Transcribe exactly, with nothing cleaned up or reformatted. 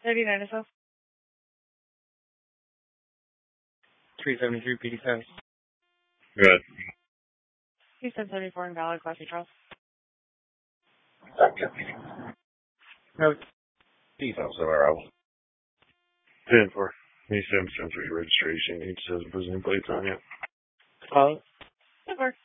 thirty-nine or so. three seventy-three P D seven. Good. Houston seventy-four in Valid, Class A Charles. No. Details of our house. ten four. He sends for your registration. He says prison plates on you. Call it. ten four.